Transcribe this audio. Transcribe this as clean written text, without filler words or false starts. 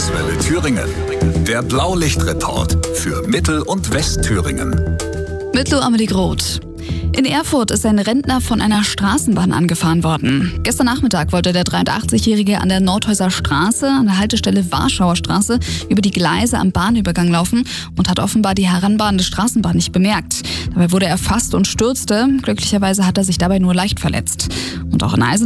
Kurzwelle Thüringen. Der Blaulichtreport für Mittel- und Westthüringen. Mit Lo Amelie Groth. In Erfurt ist ein Rentner von einer Straßenbahn angefahren worden. Gestern Nachmittag wollte der 83-Jährige an der Nordhäuser Straße, an der Haltestelle Warschauer Straße, über die Gleise am Bahnübergang laufen und hat offenbar die heranbahnende Straßenbahn nicht bemerkt. Dabei wurde er erfasst und stürzte. Glücklicherweise hat er sich dabei nur leicht verletzt. Und auch in